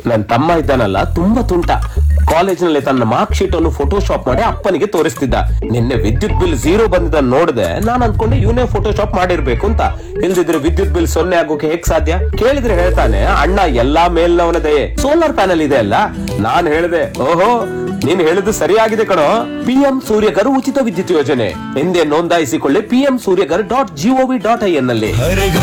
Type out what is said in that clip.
ನನ್ ತಮ್ಮ ಇದ್ದಾನಲ್ಲ, ತುಂಬಾ ತುಂಟ. ಕಾಲೇಜಿನಲ್ಲಿ ತನ್ನ ಮಾರ್ಕ್ ಶೀಟ್ ಅನ್ನು ಫೋಟೋಶಾಪ್ ಮಾಡಿ ಅಪ್ಪನಿಗೆ ತೋರಿಸ್ತಿದ್ದ. ನಿನ್ನೆ ವಿದ್ಯುತ್ ಬಿಲ್ 0 ಬಂದಿದ್ದ ನೋಡಿದೆ. ನಾನ್ ಅನ್ಕೊಂಡೆ ಇವನೇ ಫೋಟೋಶಾಪ್ ಮಾಡಿರ್ಬೇಕು ಅಂತ. ಇಲ್ದಿದ್ರೆ ವಿದ್ಯುತ್ ಬಿಲ್ 0 ಆಗೋಕೆ ಹೇಗ್ ಸಾಧ್ಯ? ಕೇಳಿದ್ರೆ ಹೇಳ್ತಾನೆ, ಅಣ್ಣ ಎಲ್ಲಾ ಮೇಲ್ನವನ ದಯೆ, ಸೋಲಾರ್ ಪ್ಯಾನಲ್ ಇದೆ ಅಲ್ಲ. ನಾನ್ ಹೇಳಿದೆ, ಓಹೋ ನೀನ್ ಹೇಳಿದ್ದು ಸರಿಯಾಗಿದೆ ಕಣೋ. PM ಸೂರ್ಯಗರ್ ಉಚಿತ ವಿದ್ಯುತ್ ಯೋಜನೆ ಎಂದೇ ನೋಂದಾಯಿಸಿಕೊಳ್ಳಿ. PM ಸೂರ್ಯಗರ್.gov.in ನಲ್ಲಿ.